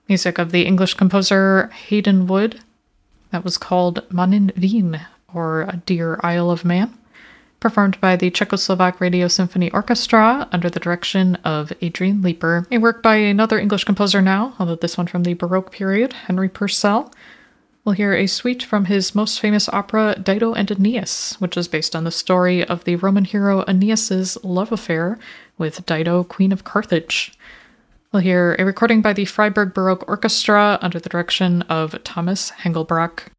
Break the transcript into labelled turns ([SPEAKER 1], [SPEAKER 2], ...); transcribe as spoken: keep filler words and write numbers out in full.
[SPEAKER 1] Music of the English composer Hayden Wood. That was called Manin Vin, or Dear Isle of Man, performed by the Czechoslovak Radio Symphony Orchestra under the direction of Adrian Leeper. A work by another English composer now, although this one from the Baroque period, Henry Purcell. We'll hear a suite from his most famous opera, Dido and Aeneas, which is based on the story of the Roman hero Aeneas's love affair with Dido, Queen of Carthage. We'll hear a recording by the Freiburg Baroque Orchestra under the direction of Thomas Hengelbrock.